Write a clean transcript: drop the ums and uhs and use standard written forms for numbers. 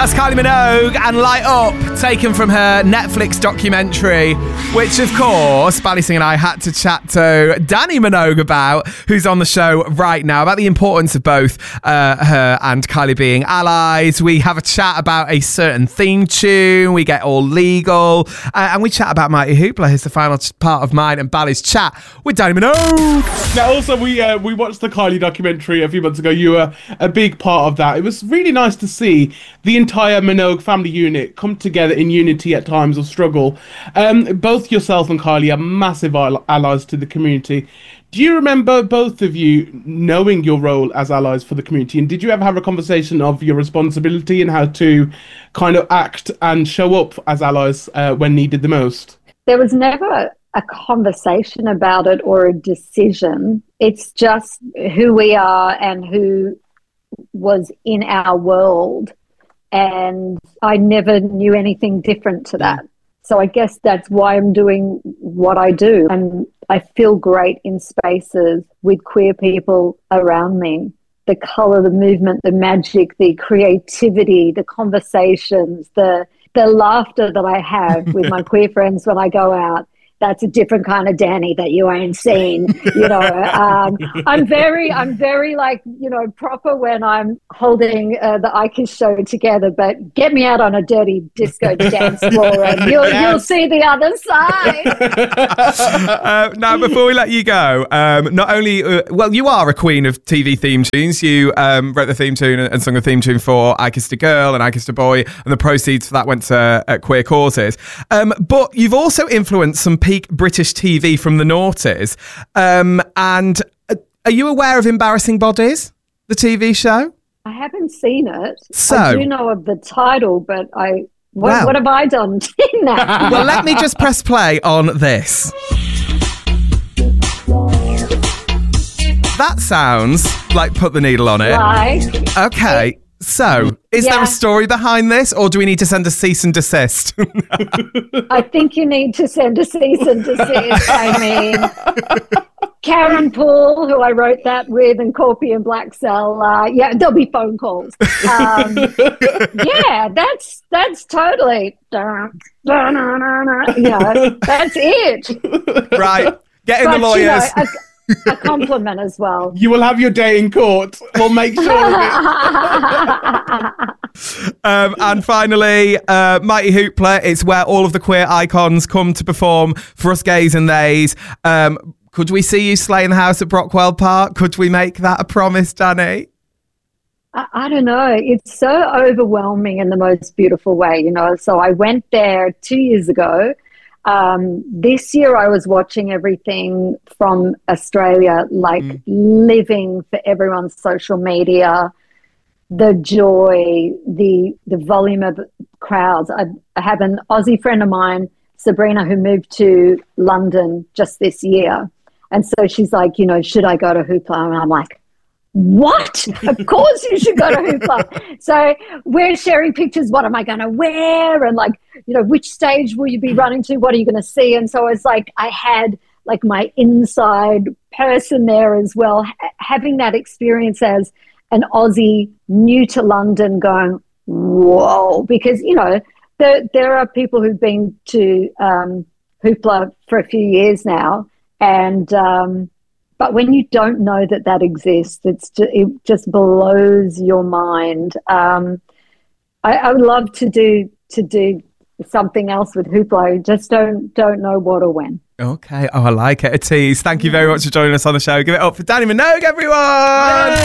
That's Kylie Minogue and Light Up, taken from her Netflix documentary, which, of course, Bally Singh and I had to chat to Dannii Minogue about, who's on the show right now, about the importance of both her and Kylie being allies. We have a chat about a certain theme tune, we get all legal, and we chat about Mighty Hoopla. Here's the final part of mine and Bally's chat with Dannii Minogue. Now, also, we watched the Kylie documentary a few months ago. You were a big part of that. It was really nice to see the entire Minogue family unit come together in unity at times of struggle. Both yourself and Kylie are massive allies to the community. Do you remember both of you knowing your role as allies for the community? And did you ever have a conversation of your responsibility and how to kind of act and show up as allies when needed the most? There was never a conversation about it or a decision. It's just who we are and who was in our world. And I never knew anything different to that. So I guess that's why I'm doing what I do. And I feel great in spaces with queer people around me. The colour, the movement, the magic, the creativity, the conversations, the laughter that I have with my queer friends when I go out. That's a different kind of Dannii that you ain't seen, you know. I'm very like, you know, proper when I'm holding the IKISS show together, but get me out on a dirty disco dance floor and you'll see the other side. Now, before we let you go, not only, well, you are a queen of TV theme tunes. You wrote the theme tune and sung the theme tune for I Kissed a Girl and I Kissed a Boy, and the proceeds for that went to queer causes. But you've also influenced some peak British TV from the noughties. And are you aware of Embarrassing Bodies, the TV show? I haven't seen it. So, I do know of the title, but what have I done in that? Well, let me just press play on this. That sounds like Put the Needle on It. Like, Okay. So, is there a story behind this, or do we need to send a cease and desist? I think you need to send a cease and desist. I mean, Karen Poole, who I wrote that with, and Corpy and Black Cell. There'll be phone calls. That's totally. That's it. Right. Get in the lawyers. You know, a compliment as well. You will have your day in court. We'll make sure of it. And finally, Mighty Hoopla. It's where all of the queer icons come to perform for us gays and theys. Could we see you slaying the house at Brockwell Park? Could we make that a promise, Dannii? I don't know. It's so overwhelming in the most beautiful way, you know. So I went there 2 years ago. This year I was watching everything from Australia, like living for everyone's social media, the joy, the volume of crowds. I have an Aussie friend of mine, Sabrina, who moved to London just this year. And so she's like, you know, should I go to Hoopla? And I'm like, what? Of course you should go to Hoopla. So we're sharing pictures. What am I going to wear? And like, you know, which stage will you be running to? What are you going to see? And so it's like I had like my inside person there as well, having that experience as an Aussie new to London going, whoa, because, you know, there are people who've been to Hoopla for a few years now, and but when you don't know that exists, it just blows your mind. I would love to do something else with Hoopla. I just don't know what or when. Okay. Oh, I like it. A tease. Thank you very much for joining us on the show. Give it up for Dannii Minogue, everyone. Yay!